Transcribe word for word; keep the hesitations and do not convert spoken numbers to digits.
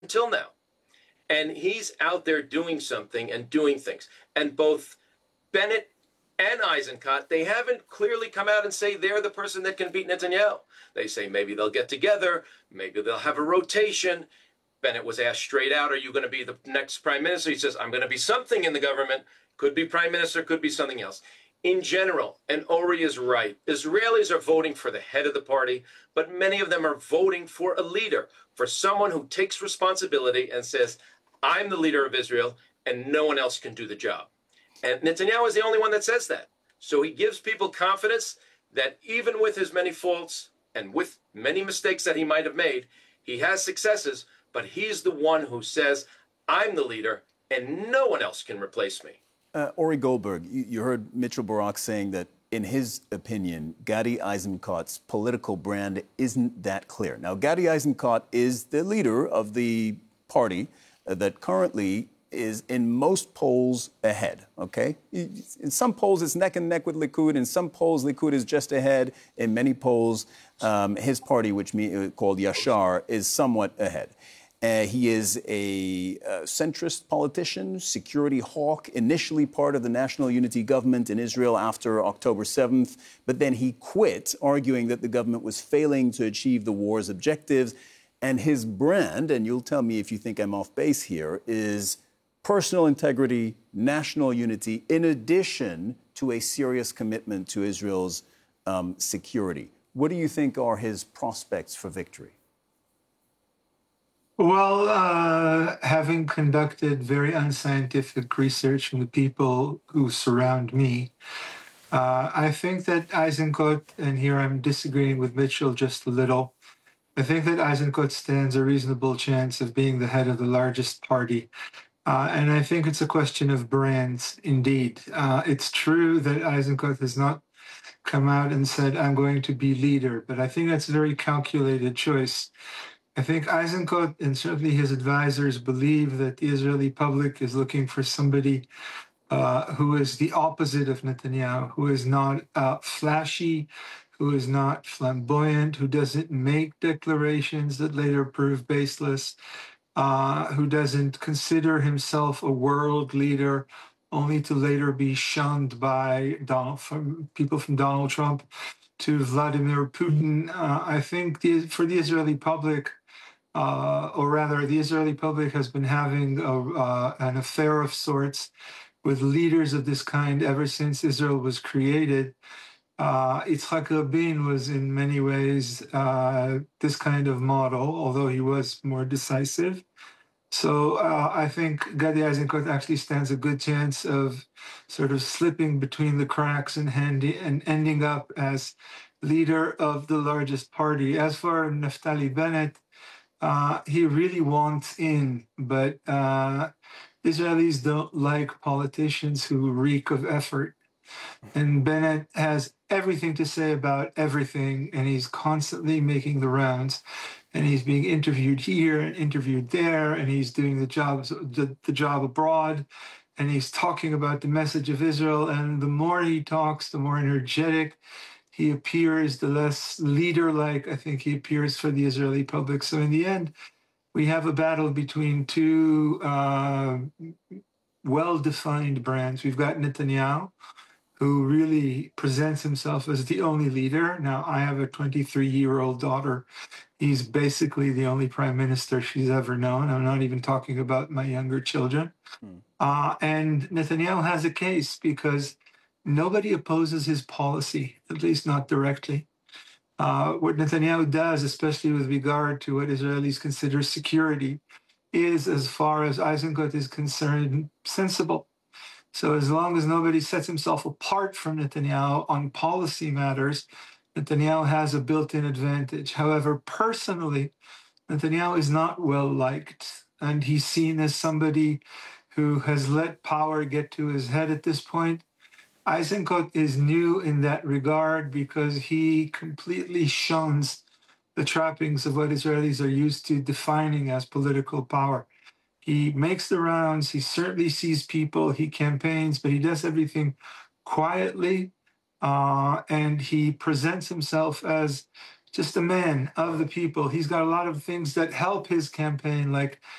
until now. And he's out there doing something and doing things. And both Bennett and Eisenkot, they haven't clearly come out and say they're the person that can beat Netanyahu. They say maybe they'll get together, maybe they'll have a rotation. Bennett was asked straight out, are you going to be the next prime minister? He says, I'm going to be something in the government. Could be prime minister, could be something else. In general, and Ori is right, Israelis are voting for the head of the party, but many of them are voting for a leader, for someone who takes responsibility and says, I'm the leader of Israel, and no one else can do the job. And Netanyahu is the only one that says that. So he gives people confidence that even with his many faults and with many mistakes that he might have made, he has successes, but he's the one who says, I'm the leader, and no one else can replace me. Uh, Ori Goldberg, you, you heard Mitchell Barak saying that, in his opinion, Gadi Eisenkot's political brand isn't that clear. Now, Gadi Eisenkot is the leader of the party uh, that currently is in most polls ahead, okay? In some polls, it's neck and neck with Likud. In some polls, Likud is just ahead. In many polls, um, his party, which me, called Yashar, is somewhat ahead. Uh, he is a uh, centrist politician, security hawk, initially part of the National Unity Government in Israel after October seventh, but then he quit, arguing that the government was failing to achieve the war's objectives. And his brand, and you'll tell me if you think I'm off base here, is personal integrity, national unity, in addition to a serious commitment to Israel's um, security. What do you think are his prospects for victory? Well, uh, having conducted very unscientific research from the people who surround me, uh, I think that Eisenkot, and here I'm disagreeing with Mitchell just a little, I think that Eisenkot stands a reasonable chance of being the head of the largest party. Uh, and I think it's a question of brands, indeed. Uh, it's true that Eisenkot has not come out and said, I'm going to be leader, but I think that's a very calculated choice. I think Eisenkot and certainly his advisors believe that the Israeli public is looking for somebody uh, who is the opposite of Netanyahu, who is not uh, flashy, who is not flamboyant, who doesn't make declarations that later prove baseless, uh, who doesn't consider himself a world leader only to later be shunned by Donald, from people from Donald Trump to Vladimir Putin. Uh, I think the, for the Israeli public, Uh, or rather, the Israeli public has been having a, uh, an affair of sorts with leaders of this kind ever since Israel was created. Uh, Yitzhak Rabin was in many ways uh, this kind of model, although he was more decisive. So uh, I think Gadi Eisenkot actually stands a good chance of sort of slipping between the cracks and, handy, and ending up as leader of the largest party. As for Naftali Bennett, Uh, he really wants in, but uh, Israelis don't like politicians who reek of effort. And Bennett has everything to say about everything, and he's constantly making the rounds. And he's being interviewed here and interviewed there, and he's doing the job, the, the job abroad, and he's talking about the message of Israel. And the more he talks, the more energetic he appears, the less leader-like I think he appears for the Israeli public. So in the end, we have a battle between two uh, well-defined brands. We've got Netanyahu, who really presents himself as the only leader. Now, I have a twenty-three-year-old daughter. He's basically the only prime minister she's ever known. I'm not even talking about my younger children. Hmm. Uh, and Netanyahu has a case because nobody opposes his policy, at least not directly. Uh, what Netanyahu does, especially with regard to what Israelis consider security, is, as far as Eisenkot is concerned, sensible. So as long as nobody sets himself apart from Netanyahu on policy matters, Netanyahu has a built-in advantage. However, personally, Netanyahu is not well-liked, and he's seen as somebody who has let power get to his head at this point. Eisenkot is new in that regard because he completely shuns the trappings of what Israelis are used to defining as political power. He makes the rounds, he certainly sees people, he campaigns, but he does everything quietly, uh, and he presents himself as just a man of the people. He's got a lot of things that help his campaign, like